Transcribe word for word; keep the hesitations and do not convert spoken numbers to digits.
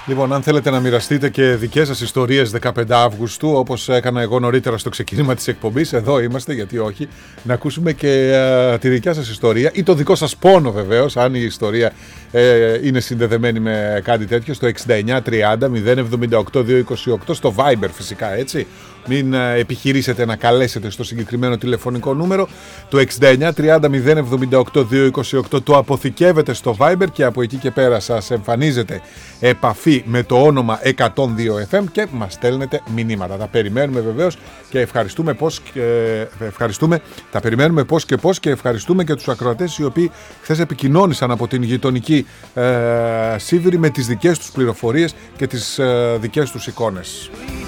Λοιπόν, αν θέλετε να μοιραστείτε και δικές σας ιστορίες δεκαπέντε Αυγούστου, όπως έκανα εγώ νωρίτερα στο ξεκίνημα της εκπομπής, εδώ είμαστε, γιατί όχι, να ακούσουμε και α, τη δικιά σας ιστορία ή το δικό σας πόνο βεβαίως, αν η ιστορία ε, είναι συνδεδεμένη με κάτι τέτοιο, στο εξήντα εννιά τριάντα μηδέν εβδομήντα οκτώ διακόσια είκοσι οκτώ, στο Viber φυσικά, έτσι. Μην επιχειρήσετε να καλέσετε στο συγκεκριμένο τηλεφωνικό νούμερο. Το εξήντα εννιά τριάντα μηδέν εβδομήντα οκτώ διακόσια είκοσι οκτώ το αποθηκεύετε στο Viber και από εκεί και πέρα σας εμφανίζεται επαφή με το όνομα εκατόν δύο εφ εμ και μας στέλνετε μηνύματα. Τα περιμένουμε βεβαίως και ευχαριστούμε πώς και ευχαριστούμε. Τα περιμένουμε πώς και πώς και ευχαριστούμε και τους ακροατές οι οποίοι χθες επικοινώνησαν από την γειτονική ε, Σίβηρη με τις δικές τους πληροφορίες και τις ε, δικές τους εικόνες.